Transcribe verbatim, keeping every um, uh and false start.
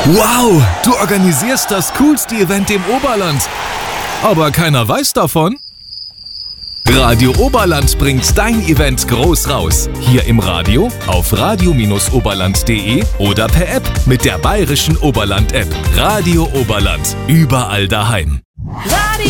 Wow, du organisierst das coolste Event im Oberland. Aber keiner weiß davon? Radio Oberland bringt dein Event groß raus. Hier im Radio, auf radio oberland punkt de oder per App mit der bayerischen Oberland-App. Radio Oberland, überall daheim. Radio